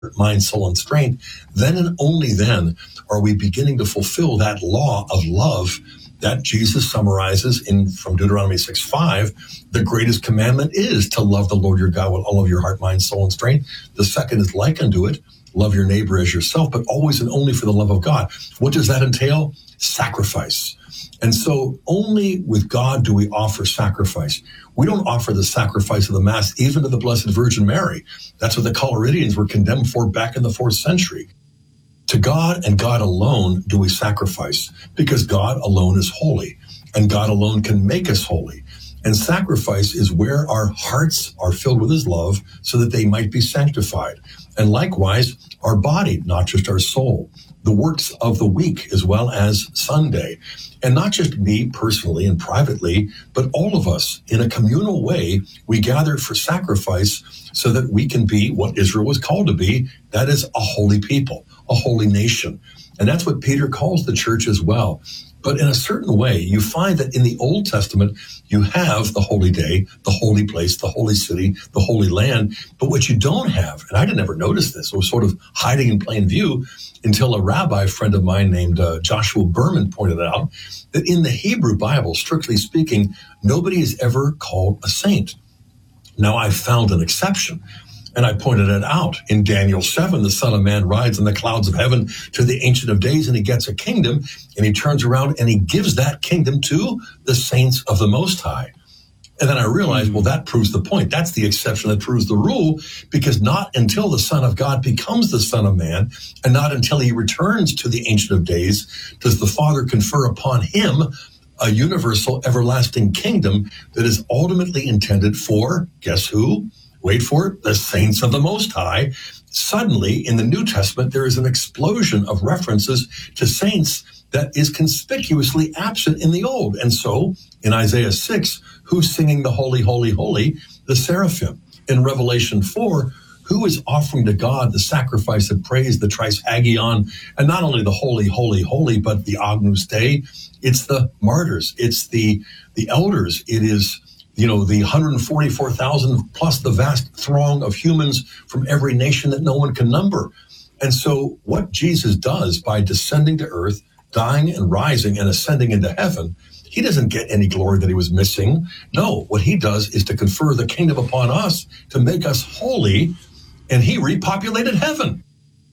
mind, soul, and strength, then and only then are we beginning to fulfill that law of love that Jesus summarizes from Deuteronomy 6:5. The greatest commandment is to love the Lord your God with all of your heart, mind, soul, and strength. The second is like unto it, love your neighbor as yourself, but always and only for the love of God. What does that entail? Sacrifice. And so only with God do we offer sacrifice. We don't offer the sacrifice of the Mass even to the Blessed Virgin Mary. That's what the Coloridians were condemned for back in the 4th century. To God and God alone do we sacrifice, because God alone is holy, and God alone can make us holy. And sacrifice is where our hearts are filled with his love so that they might be sanctified. And likewise, our body, not just our soul, the works of the week as well as Sunday. And not just me personally and privately, but all of us in a communal way, we gather for sacrifice so that we can be what Israel was called to be. That is a holy people, a holy nation. And that's what Peter calls the church as well. But in a certain way, you find that in the Old Testament, you have the holy day, the holy place, the holy city, the holy land. But what you don't have, and I didn't ever notice this, it was sort of hiding in plain view until a rabbi friend of mine named Joshua Berman pointed out that in the Hebrew Bible, strictly speaking, nobody is ever called a saint. Now, I've found an exception. And I pointed it out. In Daniel 7, the Son of Man rides in the clouds of heaven to the Ancient of Days, and he gets a kingdom, and he turns around and he gives that kingdom to the saints of the Most High. And then I realized, well, that proves the point. That's the exception that proves the rule, because not until the Son of God becomes the Son of Man, and not until he returns to the Ancient of Days, does the Father confer upon him a universal, everlasting kingdom that is ultimately intended for, guess who? Wait for it, the saints of the Most High. Suddenly, in the New Testament, there is an explosion of references to saints that is conspicuously absent in the Old. And so, in Isaiah 6, who's singing the Holy, Holy, Holy? The seraphim. In Revelation 4, who is offering to God the sacrifice of praise, the Trisagion, and not only the Holy, Holy, Holy, but the Agnus Dei? It's the martyrs. It's the elders. It is the 144,000 plus the vast throng of humans from every nation that no one can number. And so what Jesus does by descending to earth, dying and rising and ascending into heaven, he doesn't get any glory that he was missing. No, what he does is to confer the kingdom upon us, to make us holy, and he repopulated heaven.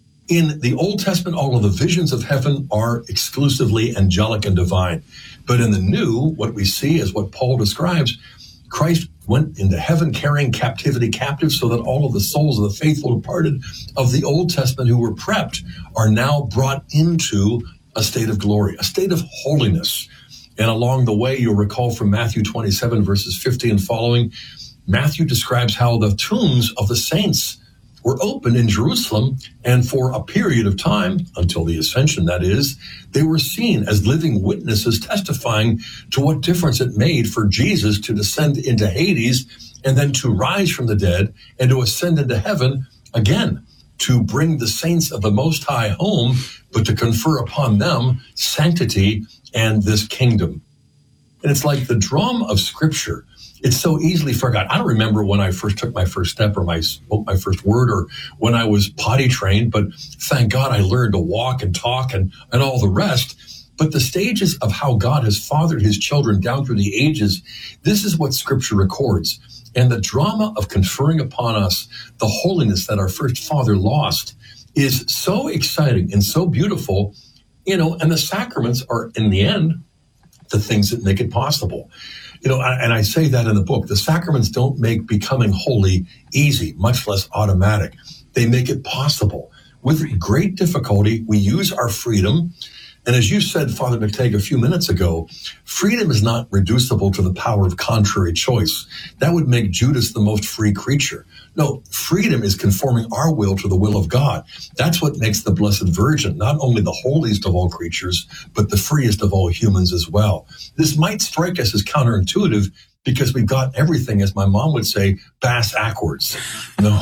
In the Old Testament, all of the visions of heaven are exclusively angelic and divine. But in the New, what we see is what Paul describes. Christ went into heaven carrying captivity captive so that all of the souls of the faithful departed of the Old Testament who were prepped are now brought into a state of glory, a state of holiness. And along the way, you'll recall from Matthew 27, verses 50 and following, Matthew describes how the tombs of the saints were opened in Jerusalem, and for a period of time, until the ascension that is, they were seen as living witnesses testifying to what difference it made for Jesus to descend into Hades and then to rise from the dead and to ascend into heaven again, to bring the saints of the Most High home, but to confer upon them sanctity and this kingdom. And it's like the drum of Scripture. It's so easily forgotten. I don't remember when I first took my first step or spoke my first word or when I was potty trained, but thank God I learned to walk and talk and all the rest. But the stages of how God has fathered his children down through the ages, this is what Scripture records. And the drama of conferring upon us the holiness that our first father lost is so exciting and so beautiful, and the sacraments are, in the end, the things that make it possible. And I say that in the book. The sacraments don't make becoming holy easy, much less automatic. They make it possible. With great difficulty, we use our freedom. And as you said, Father McTagg, a few minutes ago, freedom is not reducible to the power of contrary choice. That would make Judas the most free creature. No, freedom is conforming our will to the will of God. That's what makes the Blessed Virgin not only the holiest of all creatures, but the freest of all humans as well. This might strike us as counterintuitive because we've got everything, as my mom would say, bass-ackwards. No.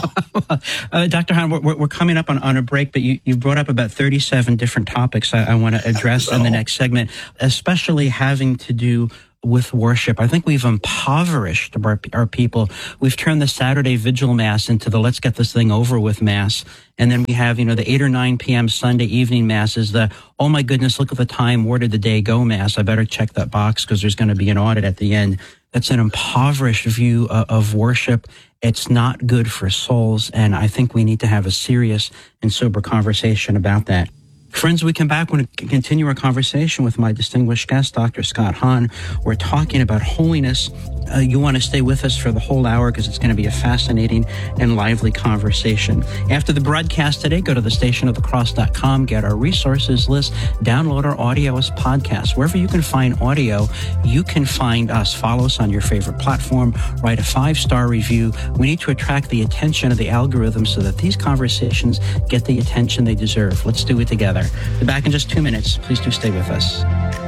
Dr. Hahn, we're coming up on a break, but you brought up about 37 different topics I want to address in the next segment, especially having to do with worship. I think we've impoverished our people. We've turned the Saturday Vigil Mass into the let's get this thing over with Mass. And then we have, the 8 or 9 p.m. Sunday evening Masses, the, oh my goodness, look at the time, where did the day go Mass? I better check that box because there's going to be an audit at the end. That's an impoverished view of worship. It's not good for souls, and I think we need to have a serious and sober conversation about that. Friends, we come back. We're going to continue our conversation with my distinguished guest, Dr. Scott Hahn. We're talking about holiness. You want to stay with us for the whole hour because it's going to be a fascinating and lively conversation. After the broadcast today, go to thestationofthecross.com, get our resources list, download our audio as podcasts. Wherever you can find audio, you can find us. Follow us on your favorite platform. Write a 5-star review. We need to attract the attention of the algorithm so that these conversations get the attention they deserve. Let's do it together. We'll be back in just 2 minutes. Please do stay with us.